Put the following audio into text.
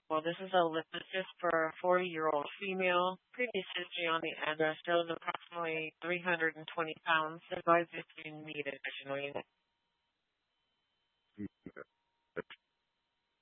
Well, this is a list just for a 40-year-old female. Previous history on the address shows approximately 320 pounds. Advise if you need additional units.